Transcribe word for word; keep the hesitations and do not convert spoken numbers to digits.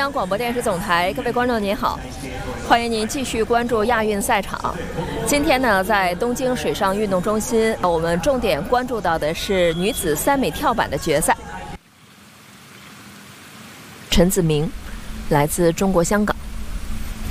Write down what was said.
央广播电视总台，各位观众您好，欢迎您继续关注亚运赛场。今天呢，在东京水上运动中心，我们重点关注到的是女子三米跳板的决赛。陈子明，来自中国香港。